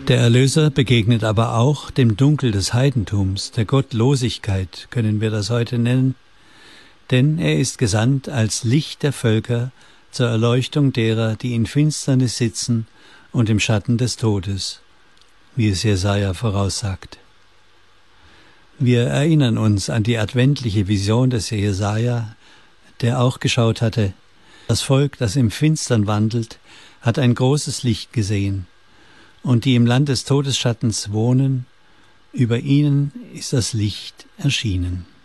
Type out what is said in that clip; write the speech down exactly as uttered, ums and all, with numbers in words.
Der Erlöser begegnet aber auch dem Dunkel des Heidentums, der Gottlosigkeit, können wir das heute nennen, denn er ist gesandt als Licht der Völker zur Erleuchtung derer, die in Finsternis sitzen und im Schatten des Todes, wie es Jesaja voraussagt. Wir erinnern uns an die adventliche Vision des Jesaja, der auch geschaut hatte: Das Volk, das im Finstern wandelt, hat ein großes Licht gesehen. Und die im Land des Todesschattens wohnen, über ihnen ist das Licht erschienen.